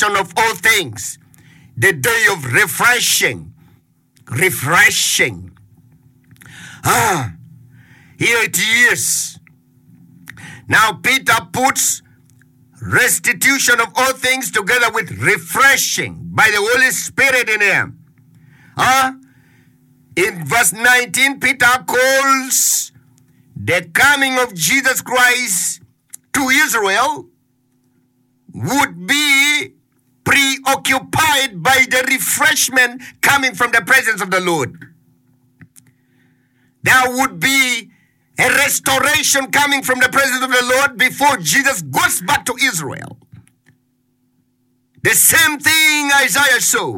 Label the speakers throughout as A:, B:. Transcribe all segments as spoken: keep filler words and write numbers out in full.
A: restoration of all things, the day of refreshing, refreshing. Ah, here it is. Now Peter puts restitution of all things together with refreshing by the Holy Spirit in him. Ah, in verse nineteen, Peter calls the coming of Jesus Christ to Israel would be preoccupied by the refreshment coming from the presence of the Lord. There would be a restoration coming from the presence of the Lord before Jesus goes back to Israel. The same thing Isaiah saw.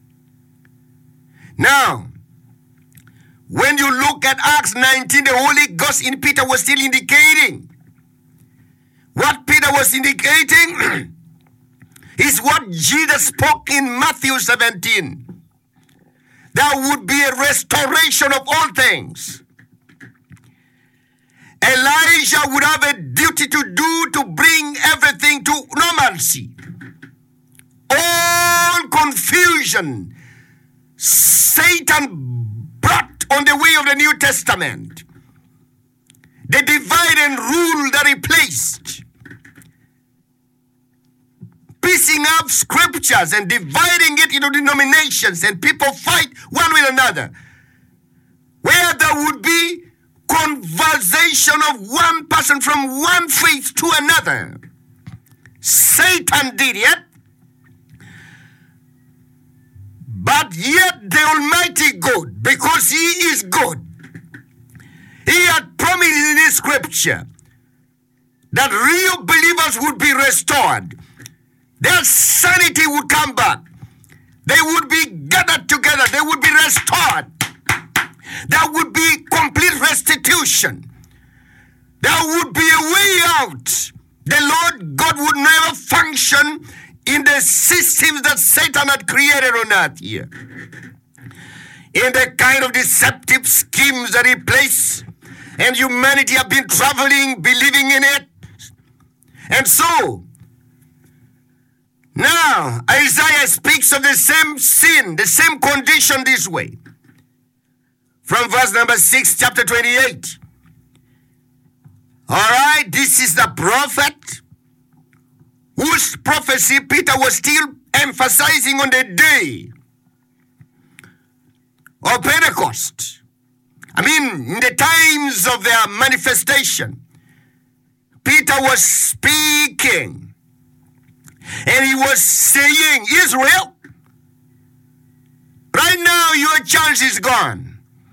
A: Now, when you look at Acts nineteen, the Holy Ghost in Peter was still indicating. What Peter was indicating is what Jesus spoke in Matthew seventeen. There would be a restoration of all things. Elijah would have a duty to do to bring everything to normalcy. All confusion Satan brought on the way of the New Testament, the divide and rule that he placed, piecing up scriptures and dividing it into denominations, and people fight one with another, where there would be conversation of one person from one faith to another. Satan did it, but yet the Almighty God, because he is God, he had promised in his scripture that real believers would be restored. Their sanity would come back. They would be gathered together. They would be restored. There would be complete restitution. There would be a way out. The Lord God would never function in the systems that Satan had created on earth here, in the kind of deceptive schemes that he placed, and humanity have been traveling, believing in it. And so, now Isaiah speaks of the same sin, the same condition this way. From verse number six, chapter twenty-eight. All right, this is the prophet whose prophecy Peter was still emphasizing on the day of Pentecost. I mean, in the times of their manifestation, Peter was speaking, and he was saying, Israel, right now your chance is gone.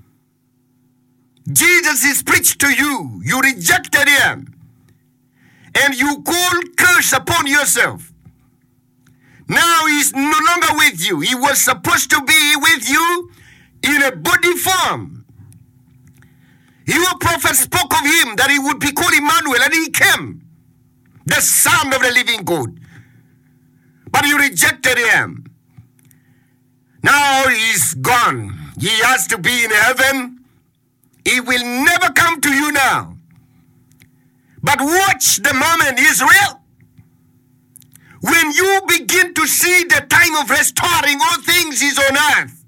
A: Jesus is preached to you. You rejected him. And you call curse upon yourself. Now he's no longer with you. He was supposed to be with you in a body form. Your prophet spoke of him that he would be called Emmanuel, and he came, the Son of the living God. But you rejected him. Now he's gone. He has to be in heaven. He will never come to you now. But watch the moment, Israel. When you begin to see the time of restoring all things is on earth.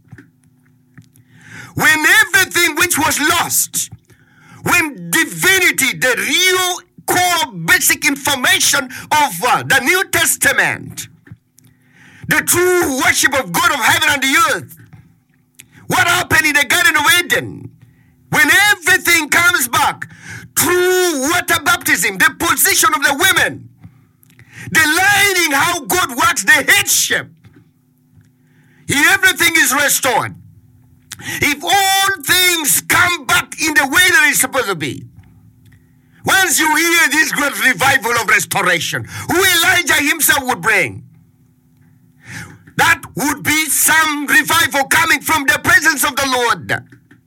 A: When everything which was lost, when divinity, the real core basic information of uh, the New Testament, the true worship of God of heaven and the earth, what happened in the Garden of Eden? When everything comes back, through water baptism, the position of the women, the learning how God works, the headship, everything is restored. If all things come back in the way that it's supposed to be, once you hear this great revival of restoration, who Elijah himself would bring, that would be some revival coming from the presence of the Lord.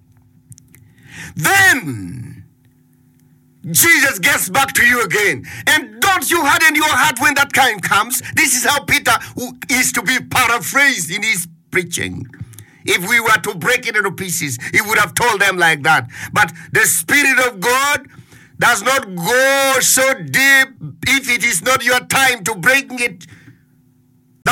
A: Then Jesus gets back to you again. And don't you harden your heart when that time comes. This is how Peter is to be paraphrased in his preaching. If we were to break it into pieces, he would have told them like that. But the Spirit of God does not go so deep if it is not your time to break it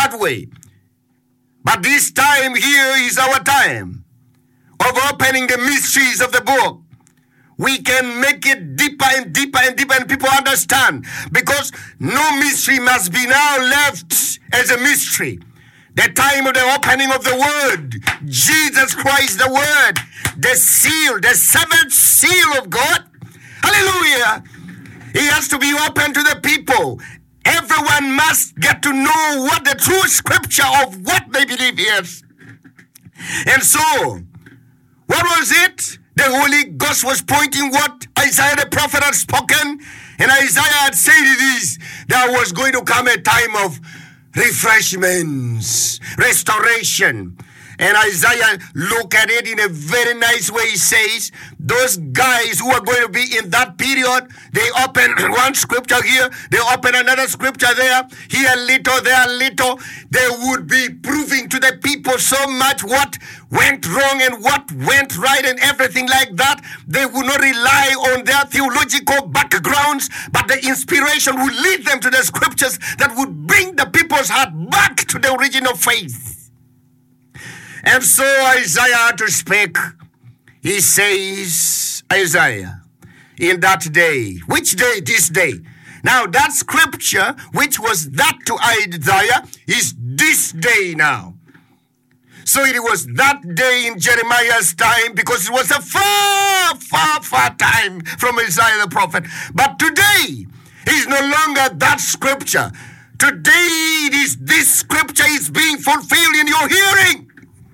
A: that way. But this time here is our time of opening the mysteries of the book. We can make it deeper and deeper and deeper, and people understand, because no mystery must be now left as a mystery. The time of the opening of the Word, Jesus Christ the Word, the seal, the seventh seal of God. Hallelujah. He has to be open to the people. Everyone must get to know what the true scripture of what they believe is. And so, what was it? The Holy Ghost was pointing what Isaiah the prophet had spoken. And Isaiah had said this, there was going to come a time of refreshments, restoration. And Isaiah look at it in a very nice way. He says, those guys who are going to be in that period, they open one scripture here, they open another scripture there, here little, there little. They would be proving to the people so much what went wrong and what went right and everything like that. They would not rely on their theological backgrounds, but the inspiration would lead them to the scriptures that would bring the people's heart back to the original faith. And so Isaiah had to speak. He says, Isaiah, in that day. Which day? This day. Now that scripture, which was that to Isaiah, is this day now. So it was that day in Jeremiah's time, because it was a far, far, far time from Isaiah the prophet. But today is no longer that scripture. Today it is this scripture is being fulfilled in your hearing.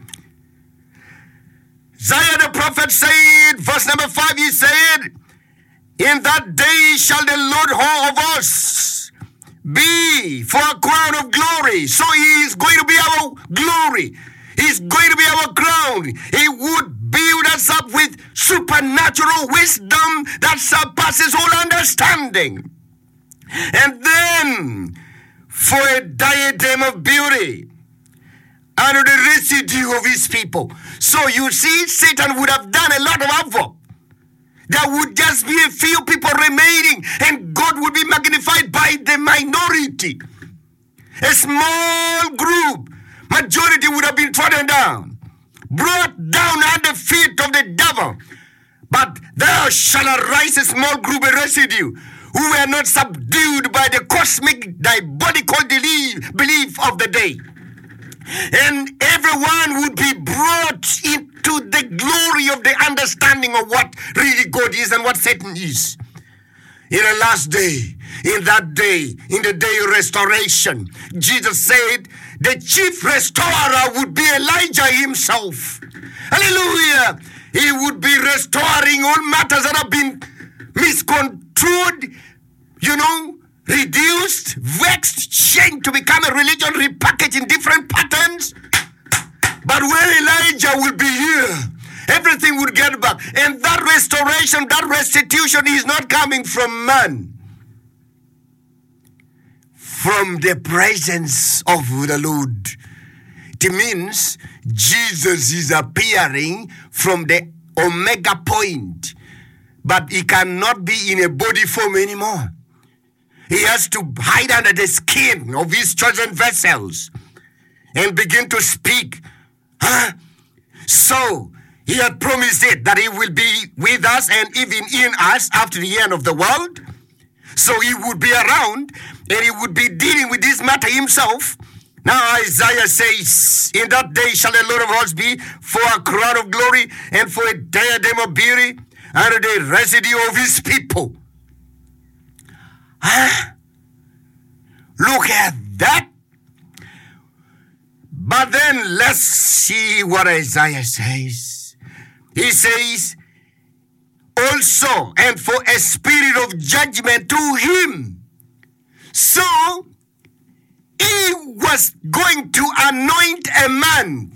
A: Isaiah the prophet said, verse number five, he said, in that day shall the Lord of us be for a crown of glory. So he is going to be our glory. He's going to be our crown. He would build us up with supernatural wisdom that surpasses all understanding. And then for a diadem of beauty under the residue of his people. So you see, Satan would have done a lot of havoc. There would just be a few people remaining, and God would be magnified by the minority. A small group, majority would have been trodden down, brought down at the feet of the devil. But there shall arise a small group, a residue, who were not subdued by the cosmic diabolical belief of the day. And everyone would be brought into the glory of the understanding of what really God is and what Satan is. In the last day, in that day, in the day of restoration, Jesus said the chief restorer would be Elijah himself. Hallelujah! He would be restoring all matters that have been misconstrued, you know, reduced, vexed, changed to become a religion, repackaged in different patterns. But when Elijah will be here, everything would get back. And that restoration, that restitution is not coming from man. From the presence of the Lord. It means Jesus is appearing from the omega point. But he cannot be in a body form anymore. He has to hide under the skin of his chosen vessels and begin to speak. Huh? So, he had promised it, that he will be with us and even in us after the end of the world. So he would be around and he would be dealing with this matter himself. Now Isaiah says, in that day shall the Lord of hosts be for a crown of glory and for a diadem of beauty under the residue of his people. Huh? Look at that. But then let's see what Isaiah says. He says, also, and for a spirit of judgment to him. So, he was going to anoint a man.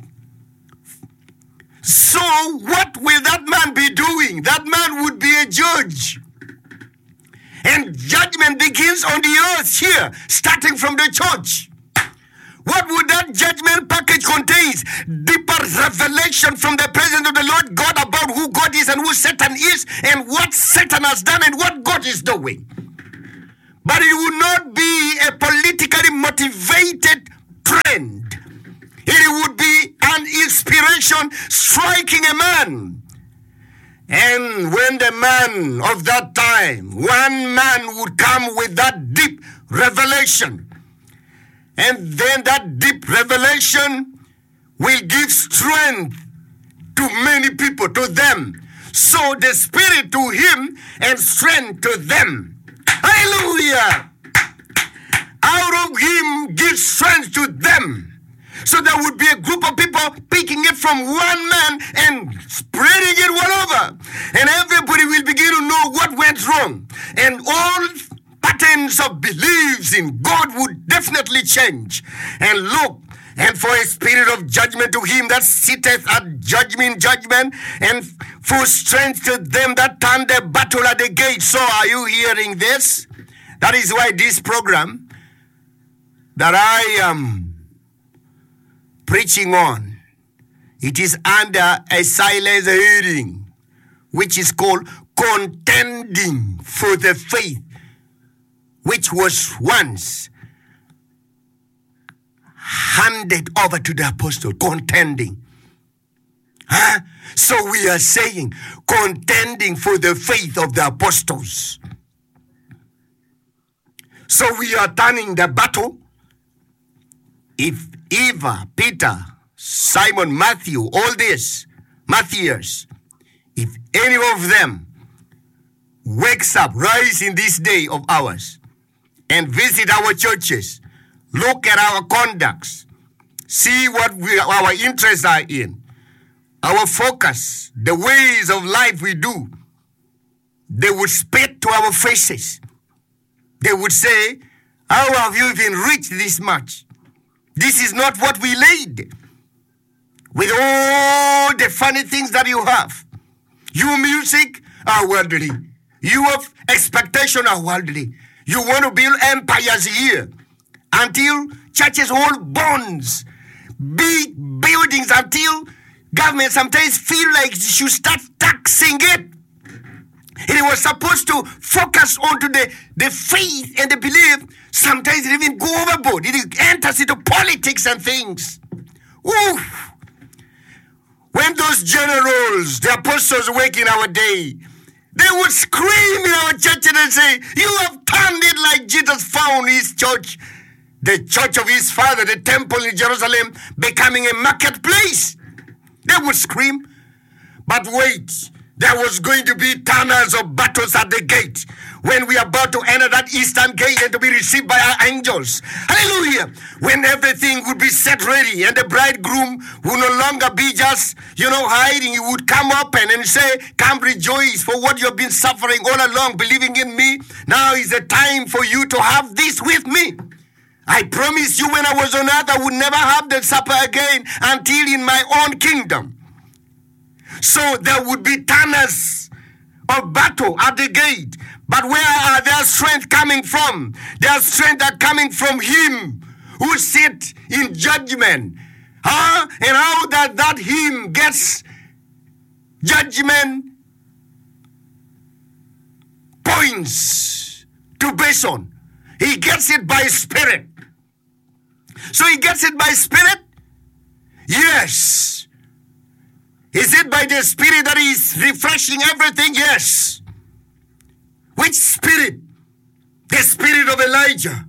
A: So, what will that man be doing? That man would be a judge. And judgment begins on the earth here, starting from the church. What would that judgment package contain? Deeper revelation from the presence of the Lord God about who God is and who Satan is and what Satan has done and what God is doing. But it would not be a politically motivated trend. It would be an inspiration striking a man. And when the man of that time, one man would come with that deep revelation, and then that deep revelation will give strength to many people, to them. So the Spirit to him and strength to them. Hallelujah! Out of him gives strength to them. So there would be a group of people picking it from one man and spreading it all over. And everybody will begin to know what went wrong. And all patterns of beliefs in God would definitely change. And look, and for a spirit of judgment to him that sitteth at judgment, judgment, and for strength to them that turn the battle at the gate. So are you hearing this? That is why this program that I am preaching on, it is under a silent hearing, which is called contending for the faith, which was once handed over to the apostle. Contending. Huh? So we are saying contending for the faith of the apostles. So we are turning the battle. If Eva, Peter, Simon, Matthew, all this, Matthias, if any of them wakes up, rise in this day of ours, and visit our churches, look at our conducts, see what we, our interests are in, our focus, the ways of life we do, they would spit to our faces. They would say, how have you even reached this much? This is not what we laid. With all the funny things that you have. Your music are worldly. Your expectation are worldly. You want to build empires here. Until churches hold bonds. Big buildings until government sometimes feel like you should start taxing it. It was supposed to focus onto the, the faith and the belief. Sometimes it even go overboard. It enters into politics and things. Oof. When those generals, the apostles wake in our day, they would scream in our churches and say, you have turned it like Jesus found his church, the church of his father, the temple in Jerusalem, becoming a marketplace. They would scream. But wait. There was going to be turners of battles at the gate when we are about to enter that eastern gate and to be received by our angels. Hallelujah. When everything would be set ready and the bridegroom would no longer be just, you know, hiding. He would come up and, and say, come rejoice for what you have been suffering all along, believing in me. Now is the time for you to have this with me. I promise you when I was on earth, I would never have the supper again until in my own kingdom. So there would be turners of battle at the gate. But where are their strength coming from? Their strength are coming from him who sit in judgment. Huh? And how that, that him gets judgment points to base on. He gets it by spirit. So he gets it by spirit? Yes. Is it by the Spirit that is refreshing everything? Yes. Which Spirit? The Spirit of Elijah.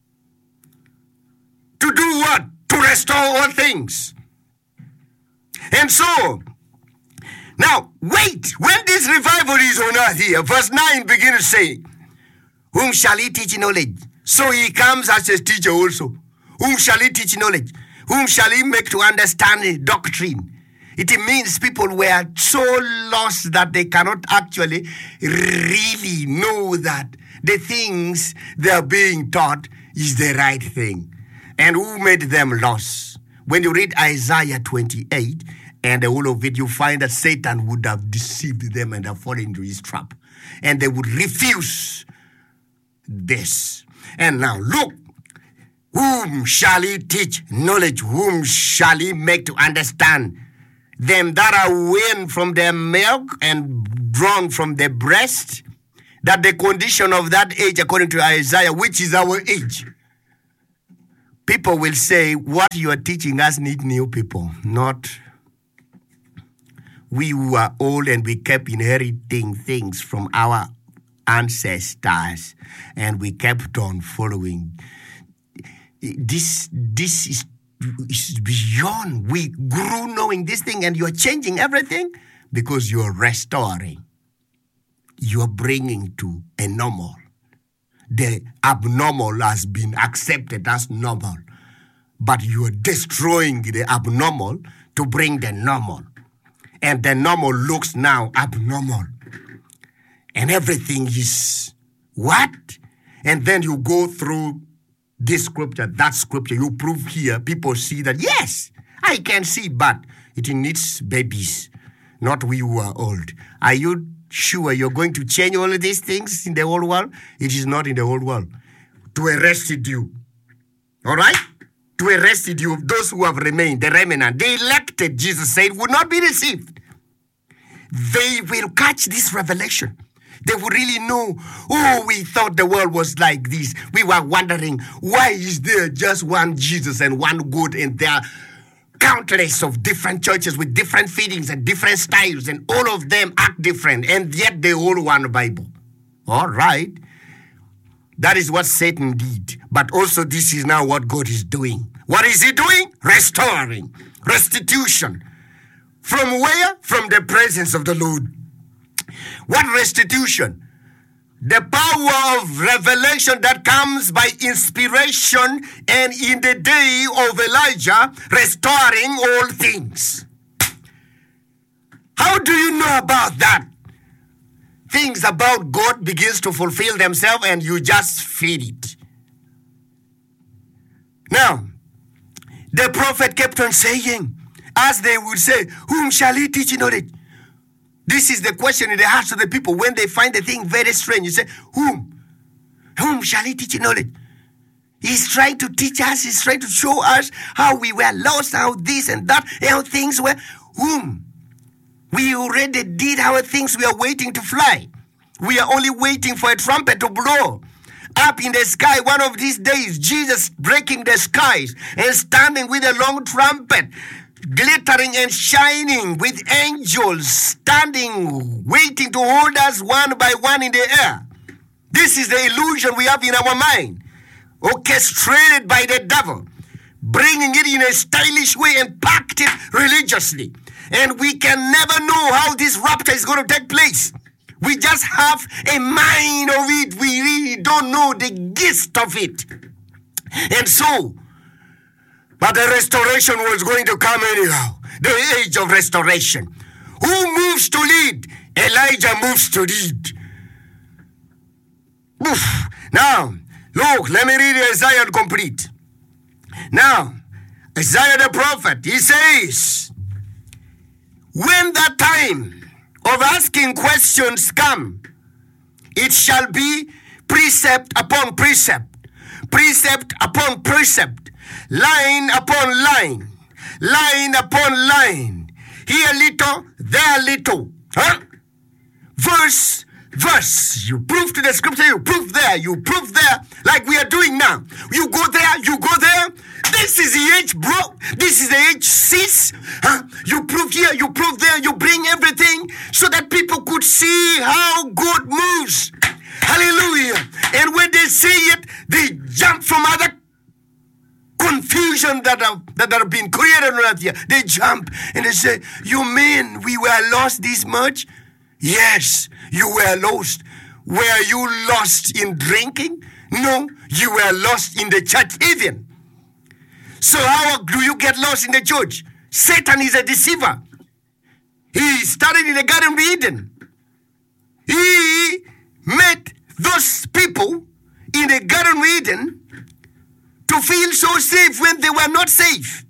A: To do what? To restore all things. And so, now, wait. When this revival is on earth here, verse nine begins to say, whom shall he teach knowledge? So he comes as a teacher also. Whom shall he teach knowledge? Whom shall he make to understand doctrine? It means people were so lost that they cannot actually really know that the things they are being taught is the right thing. And who made them lost? When you read Isaiah twenty-eight and the whole of it, you find that Satan would have deceived them and have fallen into his trap. And they would refuse this. And now look, whom shall he teach knowledge? Whom shall he make to understand? Them that are weaned from their milk and drawn from their breast, that the condition of that age, according to Isaiah, which is our age, people will say, what you are teaching us need new people, not we who are old and we kept inheriting things from our ancestors and we kept on following. This, this is, is beyond. We grew knowing this thing and you're changing everything because you're restoring. You're bringing to a normal. The abnormal has been accepted as normal, but you are destroying the abnormal to bring the normal. And the normal looks now abnormal. And everything is what? And then you go through this scripture, that scripture, you prove here, people see that, yes, I can see, but it needs babies, not we who are old. Are you sure you're going to change all of these things in the old world? It is not in the old world. To a residue. All right? To a residue of those who have remained, the remnant, the elected, Jesus said, would not be received. They will catch this revelation. They will really know, oh, we thought the world was like this. We were wondering, why is there just one Jesus and one good, and there are countless of different churches with different feelings and different styles, and all of them act different, and yet they all one Bible. All right. That is what Satan did. But also this is now what God is doing. What is he doing? Restoring. Restitution. From where? From the presence of the Lord. What restitution? The power of revelation that comes by inspiration, and in the day of Elijah, restoring all things. How do you know about that? Things about God begins to fulfill themselves and you just feed it. Now, the prophet kept on saying, as they would say, whom shall he teach knowledge? This is the question in the hearts of the people when they find the thing very strange. You say, whom? Whom shall he teach knowledge? He's trying to teach us. He's trying to show us how we were lost, how this and that, how things were. Whom? We already did our things. We are waiting to fly. We are only waiting for a trumpet to blow. Up in the sky, one of these days, Jesus breaking the skies and standing with a long trumpet, glittering and shining, with angels standing, waiting to hold us one by one in the air. This is the illusion we have in our mind, orchestrated by the devil, bringing it in a stylish way and packed it religiously. And we can never know how this rapture is going to take place. We just have a mind of it. We really don't know the gist of it. And so, but the restoration was going to come anyhow. The age of restoration. Who moves to lead? Elijah moves to lead. Oof. Now, look, let me read Isaiah complete. Now, Isaiah the prophet, he says, when that time of asking questions come, it shall be precept upon precept, precept upon precept, line upon line, line upon line, here little, there little, huh? Verse, verse, you prove to the scripture, you prove there, you prove there, like we are doing now. You go there, you go there. This is the age, bro. This is the age, sis. Huh? You prove here, you prove there, you bring everything so that people could see how God moves. Hallelujah. And when they see it, they jump from other confusion that have, that have been created around here. They jump and they say, you mean we were lost this much? Yes, you were lost. Were you lost in drinking? No, you were lost in the church even. So how do you get lost in the church? Satan is a deceiver. He started in the Garden of Eden. He met those people in the Garden of Eden to feel so safe when they were not safe.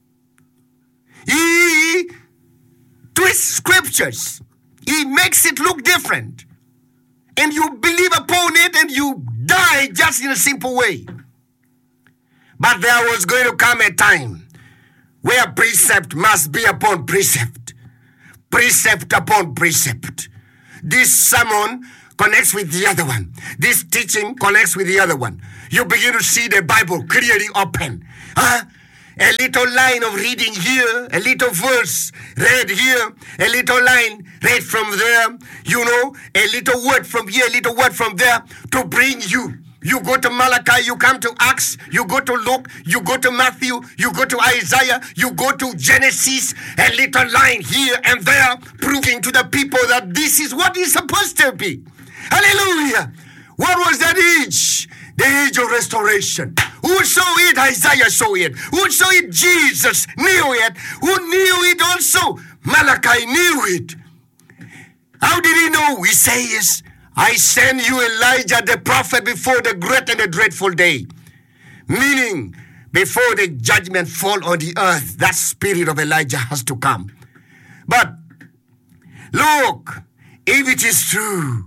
A: He twists scriptures. He makes it look different. And you believe upon it and you die just in a simple way. But there was going to come a time where precept must be upon precept. Precept upon precept. This sermon connects with the other one. This teaching connects with the other one. You begin to see the Bible clearly open. Huh? A little line of reading here, a little verse read here, a little line read from there, you know, a little word from here, a little word from there to bring you. You go to Malachi, you come to Acts, you go to Luke, you go to Matthew, you go to Isaiah, you go to Genesis, a little line here and there proving to the people that this is what is supposed to be. Hallelujah. What was that age? The age of restoration. Who saw it? Isaiah saw it. Who saw it? Jesus knew it. Who knew it also? Malachi knew it. How did he know? He says, I send you Elijah the prophet before the great and the dreadful day. Meaning, before the judgment fall on the earth, that spirit of Elijah has to come. But, look, if it is true,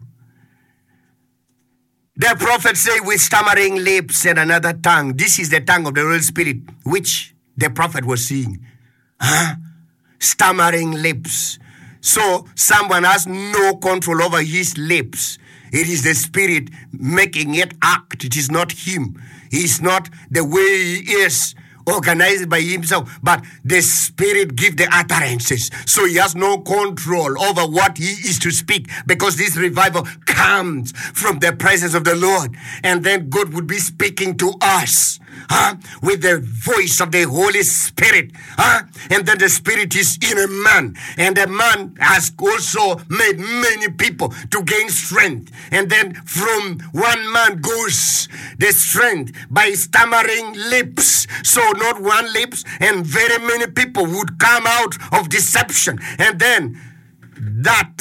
A: the prophet say with stammering lips and another tongue. This is the tongue of the Holy Spirit, which the prophet was seeing. Huh? Stammering lips. So someone has no control over his lips. It is the Spirit making it act. It is not him. He's not the way he is, organized by himself, but the Spirit gives the utterances. So he has no control over what he is to speak, because this revival comes from the presence of the Lord. And then God would be speaking to us, huh, with the voice of the Holy Spirit. Huh? And then the Spirit is in a man. And the man has also made many people to gain strength. And then from one man goes the strength by stammering lips. So not one lips, and very many people would come out of deception. And then that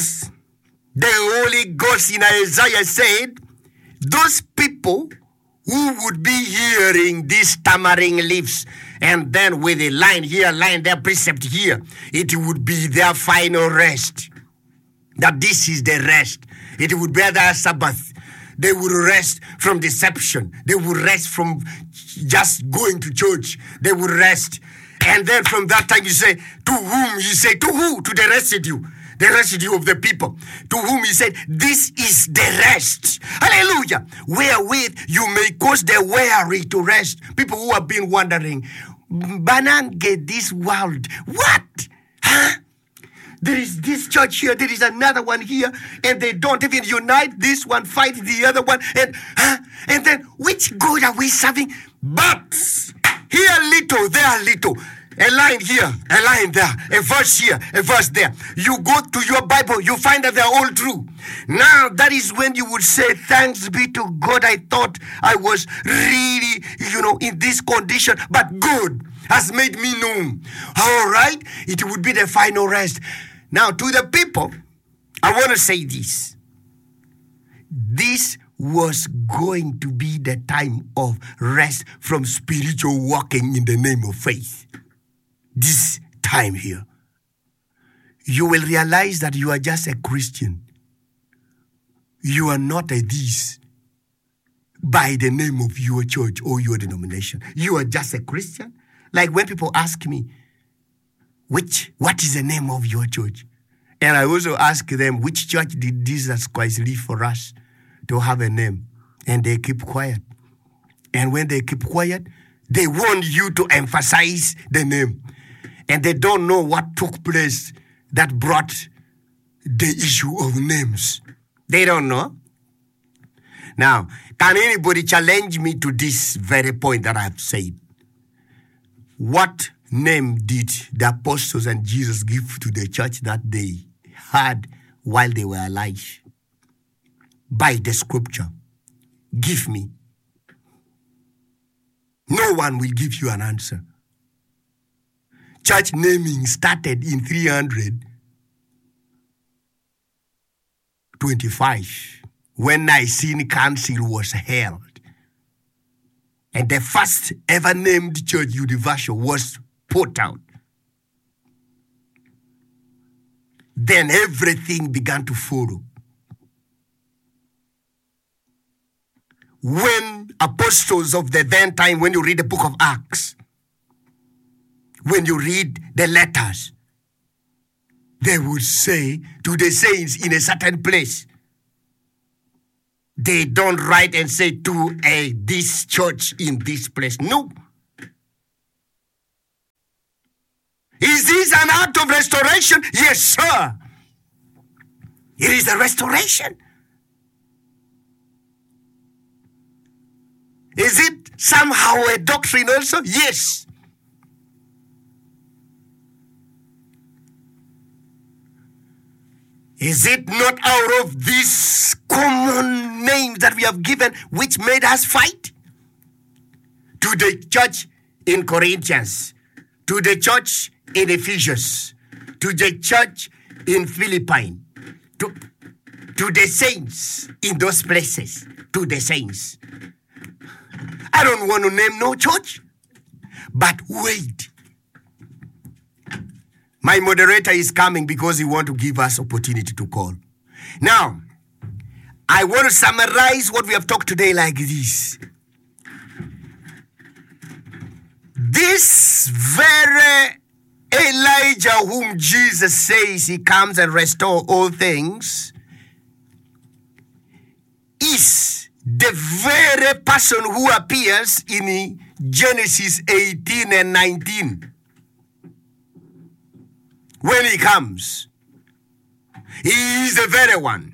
A: the Holy Ghost in Isaiah said, those people who would be hearing these stammering lips, and then with a line here, line there, precept here, it would be their final rest. That this is the rest. It would be their Sabbath. They would rest from deception. They would rest from just going to church. They would rest. And then from that time you say, to whom? You say, to who? To the residue. The residue of the people. To whom he said, this is the rest. Hallelujah. Wherewith you may cause the weary to rest. People who have been wondering, Banange, this world, what? Huh? There is this church here, there is another one here, and they don't even unite. This one fight the other one, and huh? And then which God are we serving? But here little, there little. A line here, a line there, a verse here, a verse there. You go to your Bible, you find that they're all true. Now, that is when you would say, thanks be to God, I thought I was really, you know, in this condition, but God has made me known. All right? It would be the final rest. Now, to the people, I want to say this. This was going to be the time of rest from spiritual walking in the name of faith. This time here, you will realize that you are just a Christian. You are not a this by the name of your church or your denomination. You are just a Christian. Like when people ask me, which, what is the name of your church? And I also ask them, which church did Jesus Christ leave for us to have a name? And they keep quiet. And when they keep quiet, they want you to emphasize the name. And they don't know what took place that brought the issue of names. They don't know. Now, can anybody challenge me to this very point that I've said? What name did the apostles and Jesus give to the church that they had while they were alive? By the scripture. Give me. No one will give you an answer. Church naming started in three hundred twenty-five when Nicene Council was held. And the first ever named church, Universal, was put out. Then everything began to follow. When apostles of the then time, when you read the book of Acts, when you read the letters, they would say to the saints in a certain place. They don't write and say to a this church in this place. No. Is this an act of restoration? Yes, sir. It is a restoration. Is it somehow a doctrine also? Yes. Is it not out of this common name that we have given which made us fight? To the church in Corinthians, to the church in Ephesians, to the church in Philippi, to, to the saints in those places, to the saints. I don't want to name no church, but wait. My moderator is coming because he wants to give us opportunity to call. Now, I want to summarize what we have talked today like this. This very Elijah whom Jesus says he comes and restore all things is the very person who appears in Genesis eighteen and nineteen. When he comes, he is the very one.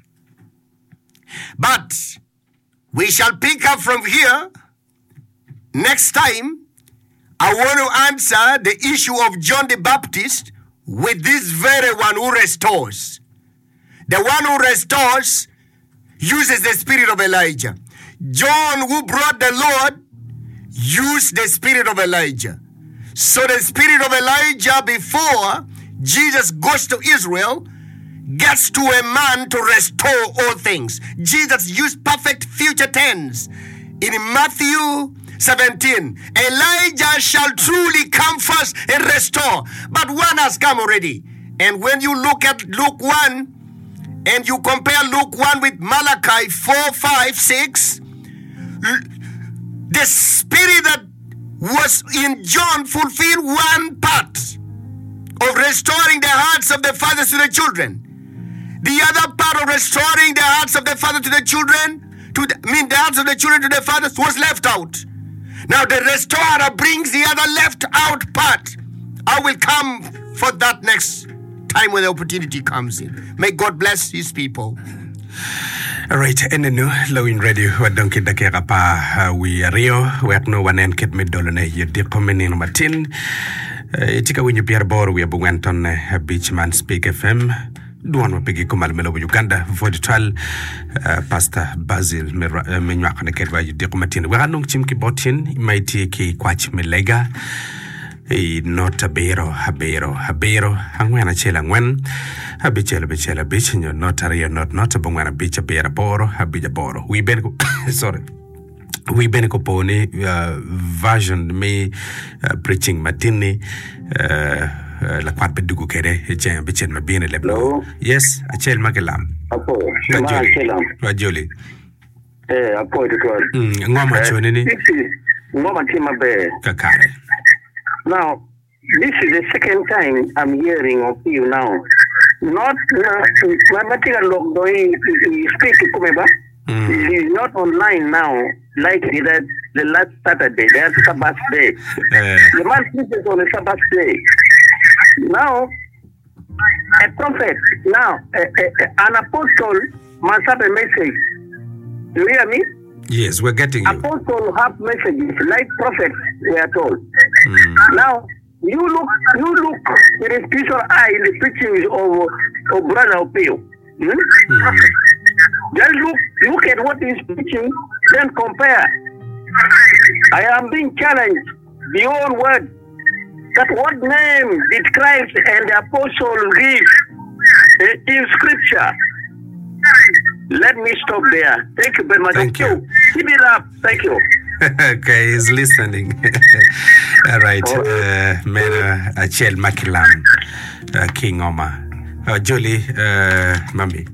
A: But we shall pick up from here. Next time, I want to answer the issue of John the Baptist with this very one who restores. The one who restores uses the spirit of Elijah. John, who brought the Lord, used the spirit of Elijah. So the spirit of Elijah before Jesus goes to Israel, gets to a man to restore all things. Jesus used perfect future tense. In Matthew seventeen, Elijah shall truly come first and restore. But one has come already. And when you look at Luke one, and you compare Luke one with Malachi four, five, six, the spirit that was in John fulfilled one part of restoring the hearts of the fathers to the children. The other part of restoring the hearts of the father to the children, to the, I mean the hearts of the children to the fathers, was left out. Now the restorer brings the other left out part. I will come for that next time when the opportunity comes in. May God bless his people.
B: All right, enenu lowin radio wadonki dakera pa we rio wekno wanen ket medolone yedi pomeni no matin. Itika winyo Pierre Bor we buwenton Beachman Speak F M. Duan wapigi kumal melo Uganda for the trial Pastor Basil Menyak na ketwa yedi kumatin. Weranong chimki botin maiti ki kwach melega. E not a bero, a bero, a bero, and when a chela when a bichel bichel a bitch and you're not a real not not a bongana bitch a bear a boro, a bitch a boro. We been sorry. We been a pony uh, version me uh, preaching matini uh la quad bedugu kere e jam bichen ma bene leblo. Yes, a chel magalam.
C: Apo, ma
B: Jolly.
C: Eh, apo to God.
B: Mm, ngoma chonini.
C: Ngoma tima be.
B: Kakare.
C: Now, this is the second time I'm hearing of you now. Not, my material log doing speak to Kumeba. He's not online now, like that the last Saturday, that's Sabbath day. Uh. The man preaches on a Sabbath day. Now, a prophet, now, a, a, an apostle must have a message. You hear me?
B: Yes, we're getting you.
C: Apostles have messages, like prophets, we are told.
B: Mm.
C: Now, you look you look with a spiritual eye in the preachings of, of Brother Opio. Hmm? Mm. Just look, look at what he's preaching, then compare. I am being challenged beyond word that what name did Christ and the apostle give in Scripture? Let me stop there. Thank you very much.
B: Thank you.
C: Keep it up. Thank you.
B: Okay, he's listening. All right. Uh, Mera Achel Makilam, uh, King Oma. Uh, Julie, uh, Mami.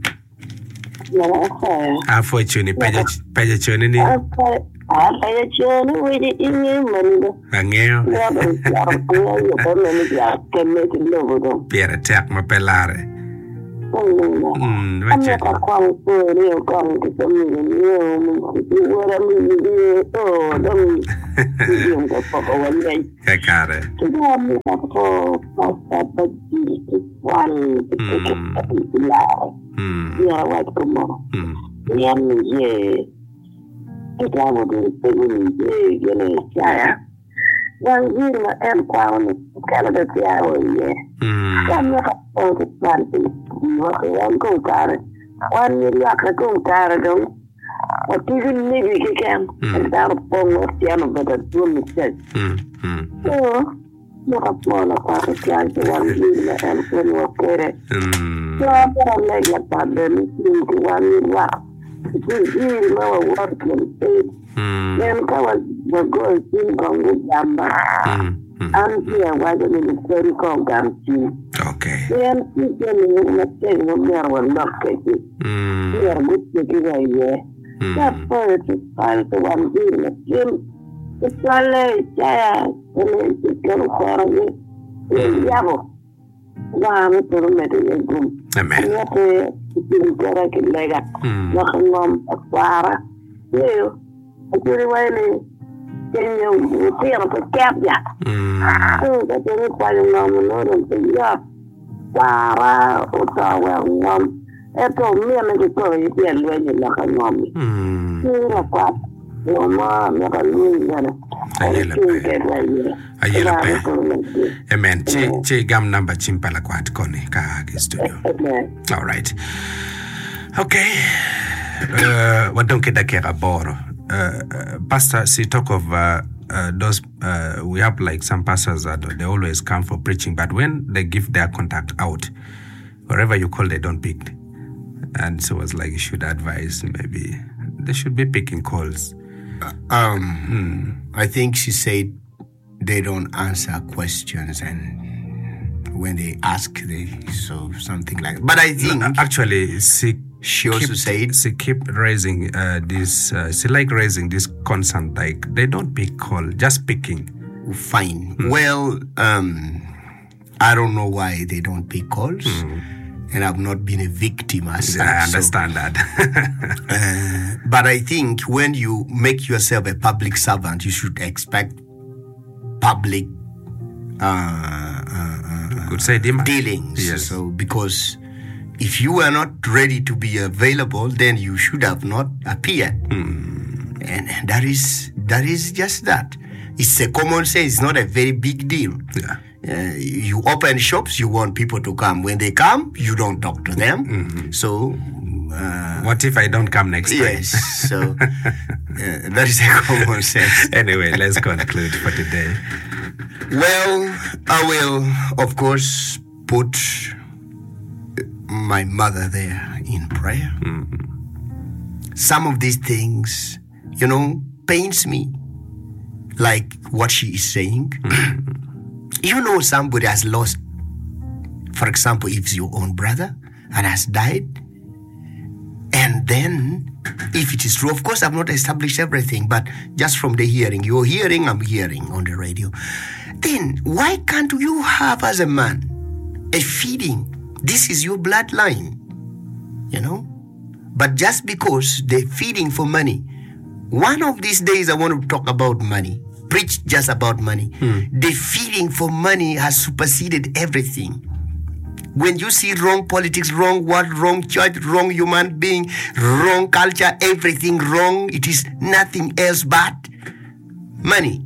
B: Unfortunately, Paja Paja Chonini.
D: Paja Choni with the England.
B: Angel. Pierre attack my pelare. Mm,
D: I'm not a quality for real calling to some room. You were a million. Oh, don't you go for one day.
B: I got it.
D: To have me up for pasta, but you just one to take it loud. Yeah, what come on? Yeah, yeah. If I would be thinking, you know, yeah. One year, I'm calling Canada, yeah. I'm not going to plant one go car. One year, I go car, don't. What is it, maybe you can? And down upon what the other but a room said. So, not a small part of chance, one year, and when you are it. So, I'm going to leg like that, then you do one year, wow. It's really lower work than it. Then I was going to go with Jamba. I'm here, why don't you say you call Gamchi?
B: Okay.
D: Then you tell me what saying when there were not cases. We are good to give a year. That's why it's fine to one deal of Jim. It's a late child, and it's going to call me. Yabo. Now, I'm going to make it good.
B: Amen.
D: And yet, it's correct in Lega. Nothing on a Quara. You, it's really waiting. Then you feel to cap ya. Oh, that's a required nominal to ya. Quara, Ottawa, um, at all, me and the story, if you're ready, like a mommy. You know what? Your mom, not a little
B: Amen. Che che gam number chimpala kwat kone ka studio. All right. Okay. Uh, what don't get a boro. Uh, pastor, see talk of uh, uh, those. Uh, we have like some pastors that they always come for preaching, but when they give their contact out, wherever you call, they don't pick. And so it's like you should advise maybe they should be picking calls.
E: Um,
B: hmm.
E: I think she said they don't answer questions, and when they ask, they so something like that. But I think
B: no, actually, she
E: she also
B: keep,
E: said
B: she keep raising uh, this. Uh, she like raising this concern. Like they don't pick call, just picking.
E: Fine.
B: Hmm.
E: Well, um, I don't know why they don't pick calls.
B: Hmm.
E: And I've not been a victim as such.
B: I understand
E: so,
B: that.
E: uh, but I think when you make yourself a public servant, you should expect public uh, uh,
B: could say demand.
E: dealings.
B: Yes.
E: So because if you are not ready to be available, then you should have not appeared.
B: Hmm.
E: And, and that is that is just that. It's a common sense. It's not a very big deal.
B: Yeah.
E: Uh, you open shops, you want people to come. When they come, you don't talk to them.
B: Mm-hmm.
E: So, uh,
B: what if I don't come next time?
E: Yes. So, uh, that is a common sense.
B: Anyway, let's conclude for today.
E: Well, I will, of course, put my mother there in prayer.
B: Mm-hmm.
E: Some of these things, you know, pains me, like what she is saying.
B: Mm-hmm.
E: You know, somebody has lost, for example, if it's your own brother and has died. And then, if it is true, of course, I've not established everything, but just from the hearing, you're hearing, I'm hearing on the radio. Then, why can't you have, as a man, a feeding? This is your bloodline, you know? But just because they're feeding for money, one of these days I want to talk about money. Preach just about money.
B: Hmm.
E: The feeling for money has superseded everything. When you see wrong politics, wrong word, wrong church, wrong human being, wrong culture, everything wrong, it is nothing else but money.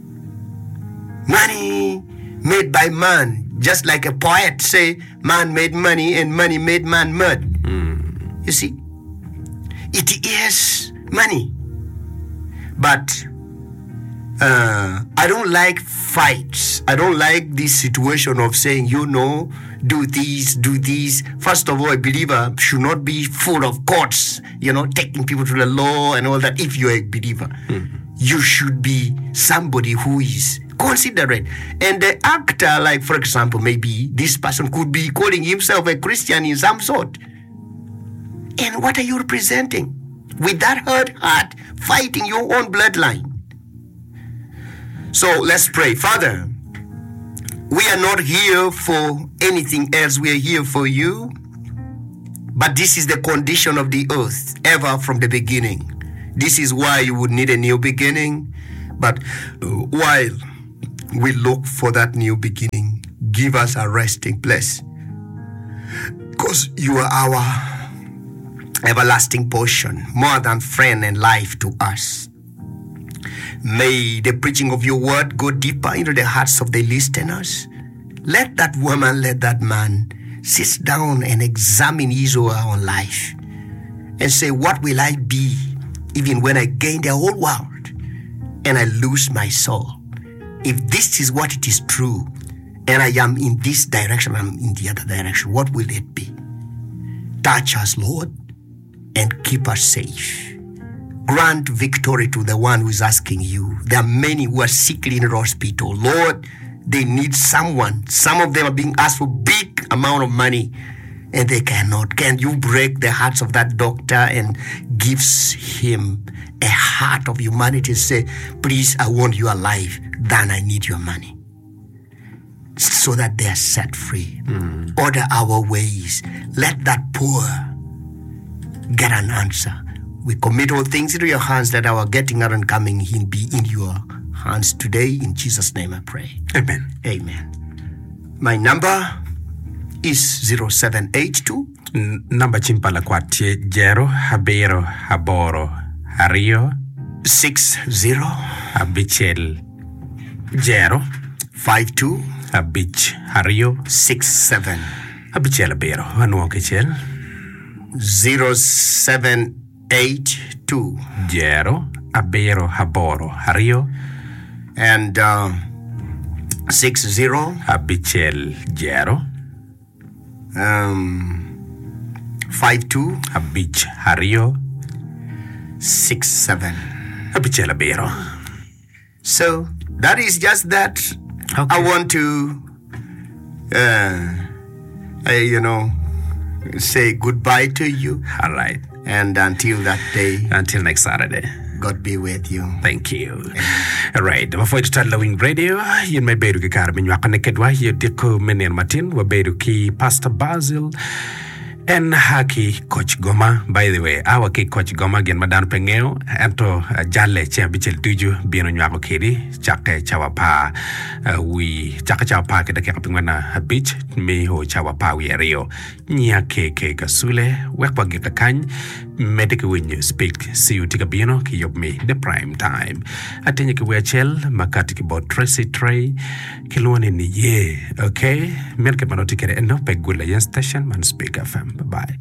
E: Money made by man. Just like a poet say, man made money and money made man mud.
B: Hmm.
E: You see? It is money. But Uh, I don't like fights. I don't like this situation of saying, you know, do this, do this. First of all, a believer should not be full of courts, you know, taking people to the law and all that. If you're a believer, mm-hmm. you should be somebody who is considerate. And the actor, like, for example, maybe this person could be calling himself a Christian in some sort. And what are you representing? With that hurt heart, fighting your own bloodline. So let's pray. Father, we are not here for anything else. We are here for you. But this is the condition of the earth ever from the beginning. This is why you would need a new beginning. But while we look for that new beginning, give us a resting place. Because you are our everlasting portion, more than friend and life to us. May the preaching of your word go deeper into the hearts of the listeners. Let that woman, let that man sit down and examine his or her own life and say, what will I be even when I gain the whole world and I lose my soul? If this is what it is true, and I am in this direction, I'm in the other direction, what will it be? Touch us, Lord, and keep us safe. Grant victory to the one who is asking you. There are many who are sickly in the hospital. Lord, they need someone. Some of them are being asked for big amount of money, and they cannot. Can you break the hearts of that doctor and gives him a heart of humanity? Say, please, I want you alive, then I need your money. So that they are set free. Mm. Order our ways. Let that poor get an answer. We commit all things into your hands, that our getting out and coming in be in your hands today. In Jesus' name I pray.
B: Amen.
E: Amen. My number is zero seven eight two.
B: N- number chimpala kwatie jero habero haboro hario
E: six zero
B: abichel jero
E: five two
B: abich hario
E: six seven
B: abichel bero anuo kichel
E: zero seven eight two
B: jero abero haboro hario
E: and uh, six zero
B: abichel jero
E: um five two
B: abich hario
E: six seven
B: abichel bero.
E: So that is just that. Okay. I want to uh, I, you know say goodbye to you.
B: All right.
E: And until that day,
B: until next Saturday,
E: God be with you.
B: Thank you. All right. Before you start Lowing Radio, you may be to get a connected with you, Dico Menir Martin, we be to key Pastor Basil, and Haki Coach Goma. By the way, our key Coach Goma again, Madame Pengeo, Anto Jale Chambichel Tuju, Biano Nyako Kiri, Chaka Chawapa, we Chaka Chawapa, the Kapingana Beach, Miho Chawapa, we Rio, Nyake Kasule, Wekwa Kan, Medical when you speak, see you take a biano, Kiyob me, the prime time. I think you wear chell, Makati about Tracy Tray, Kilwan in the year, okay? Melke Manotika and no Pegula Station, Man Speak F M. Bye bye.